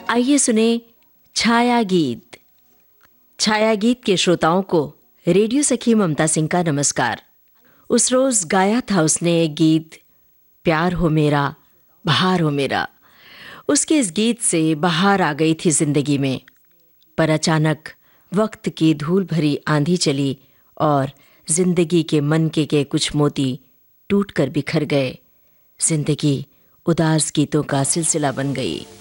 आइए सुने छाया गीत। छाया गीत के श्रोताओं को रेडियो सखी ममता सिंह का नमस्कार। उस रोज गाया था उसने एक गीत, प्यार हो मेरा बहार हो मेरा। उसके इस गीत से बहार आ गई थी जिंदगी में, पर अचानक वक्त की धूल भरी आंधी चली और जिंदगी के मनके के कुछ मोती टूट कर बिखर गए। जिंदगी उदास गीतों का सिलसिला बन गई।